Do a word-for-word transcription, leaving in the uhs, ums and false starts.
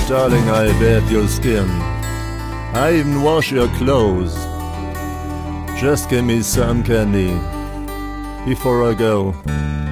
darling, I bathe your skin. I even wash your clothes. Just give me some candy before I go.